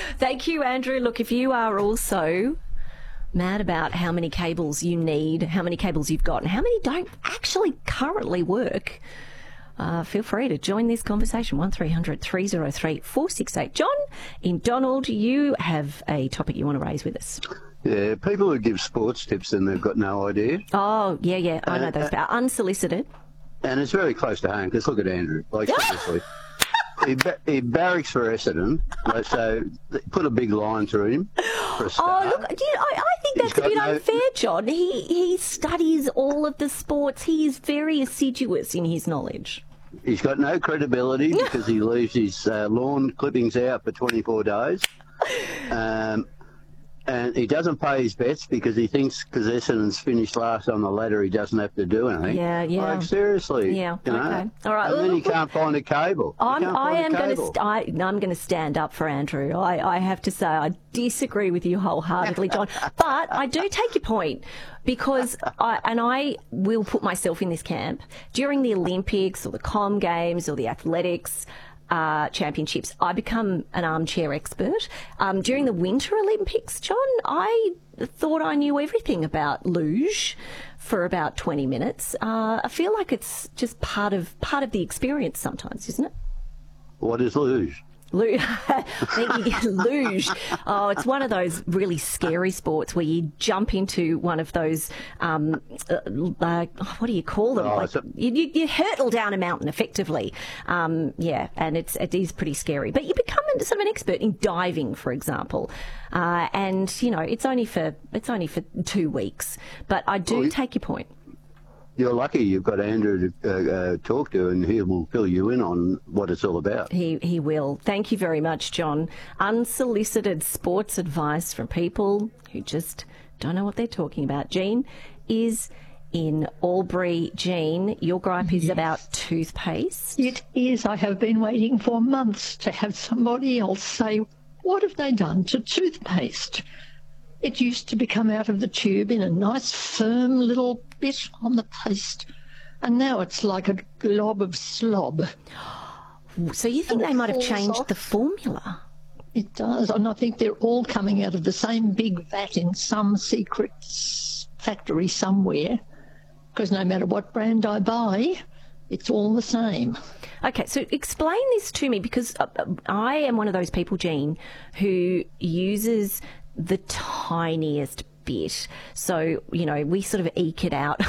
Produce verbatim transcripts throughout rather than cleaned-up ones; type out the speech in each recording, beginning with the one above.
Thank you, Andrew. Look, if you are also mad about how many cables you need, how many cables you've got, and how many don't actually currently work, uh, feel free to join this conversation. one three hundred three oh three four six eight. John in Donald, you have a topic you want to raise with us. Yeah, people who give sports tips and they've got no idea. Oh, yeah, yeah, I know Uh, those. uh, But unsolicited. And it's very close to home, because look at Andrew. Like, seriously. He, ba- he barracks for Essendon, like, so put a big line through him for a start. Oh, look, do you know, I, I think He's that's a got bit no- unfair, John. He, he studies all of the sports. He is very assiduous in his knowledge. He's got no credibility because he leaves his uh, lawn clippings out for twenty-four days. Um, and he doesn't pay his bets because he thinks because Essendon's finished last on the ladder, he doesn't have to do anything. Yeah, yeah. Like, seriously. Yeah, you know? okay. All right. And then he Look, can't find a cable. He I'm, can't I find am a going to cable. st- I, I'm going to stand up for Andrew. I, I have to say I disagree with you wholeheartedly, John. But I do take your point because I, and I will put myself in this camp during the Olympics or the Com Games or the athletics. Uh, championships, I become an armchair expert. Um, during the Winter Olympics, John, I thought I knew everything about luge for about twenty minutes. Uh, I feel like it's just part of part of the experience sometimes, isn't it? What is luge? Luge. Luge. Oh, it's one of those really scary sports where you jump into one of those, um, uh, uh, what do you call them? Oh, like, so- you, you, you hurtle down a mountain effectively. Um, yeah, and it's it is pretty scary. But you become sort of an expert in diving, for example. Uh, and, you know, it's only for it's only for two weeks. But I do Well, you- take your point. You're lucky you've got Andrew to uh, uh, talk to, and he will fill you in on what it's all about. He he will. Thank you very much, John. Unsolicited sports advice from people who just don't know what they're talking about. Jean is in Albury. Jean, your gripe is Yes. about toothpaste. It is. I have been waiting for months to have somebody else say, what have they done to toothpaste? It used to become out of the tube in a nice firm little bit on the paste, and now it's like a glob of slob. So you think And it they might have falls changed off. the formula? It does, and I think they're all coming out of the same big vat in some secret s- factory somewhere, because no matter what brand I buy, it's all the same. Okay, so explain this to me, because uh, uh, I am one of those people, Jean, who uses the tiniest bit. So, you know, we sort of eke it out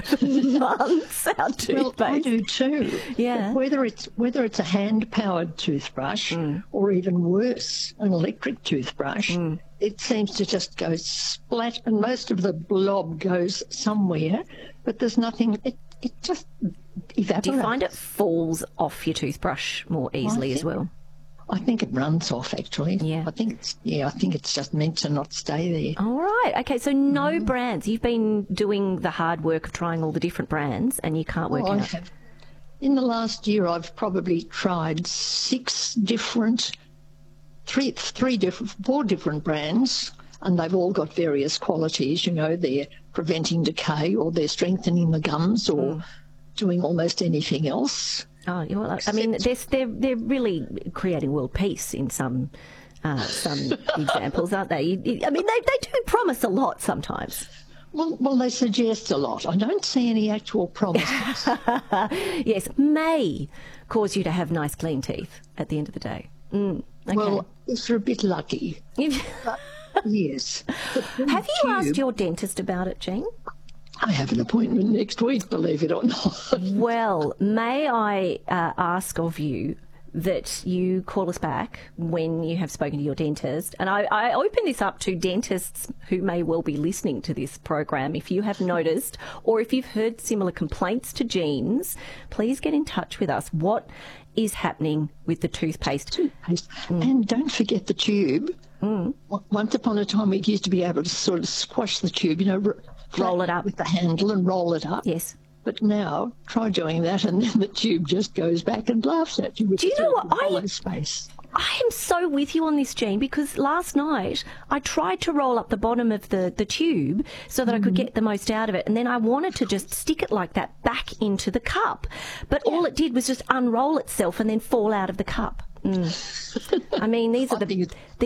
months, our toothpaste. Well, I do too. Yeah. But whether it's whether it's a hand-powered toothbrush or even worse, an electric toothbrush, it seems to just go splat, and most of the blob goes somewhere, but there's nothing. It it just evaporates. Do you find it falls off your toothbrush more easily as think- well? I think it runs off actually. Yeah. I think it's yeah. I think it's just meant to not stay there. All right. Okay, so no brands. You've been doing the hard work of trying all the different brands and you can't work Oh, I out. have. In the last year, I've probably tried six different, three, three different, four different brands, and they've all got various qualities. You know, they're preventing decay, or they're strengthening the gums, or doing almost anything else. Oh, yeah, well, I mean, they're, they're, they're really creating world peace in some uh, some examples, aren't they? You- you- I mean, they, they do promise a lot sometimes. Well, well, they suggest a lot. I don't see any actual promises. Yes, may cause you to have nice, clean teeth at the end of the day. Mm, okay. Well, if you're a bit lucky, yes. But when have the you asked tube- your dentist about it, Jean? I have an appointment next week, believe it or not. Well, may I uh, ask of you that you call us back when you have spoken to your dentist. And I, I open this up to dentists who may well be listening to this program. If you have noticed or if you've heard similar complaints to Jean's, please get in touch with us. What is happening with the toothpaste? Toothpaste. And don't forget the tube. Mm. Once upon a time, we used to be able to sort of squash the tube, you know, r- Roll it up. with the handle and roll it up. Yes. But now, try doing that, and then the tube just goes back and laughs at you. With Do you the know sort what? of I- hollow space. I am so with you on this, Jean, because last night I tried to roll up the bottom of the, the tube so that I could get the most out of it, and then I wanted to just stick it like that back into the cup. But all it did was just unroll itself and then fall out of the cup. Mm. I mean, these are I the, think it's- the